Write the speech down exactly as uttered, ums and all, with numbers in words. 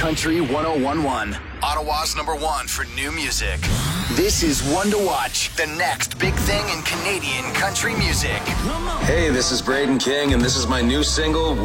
Country one oh one point one. Ottawa's number one for new music. This is One to Watch, the next big thing in Canadian country music. Hey, this is Braden King, and this is my new single,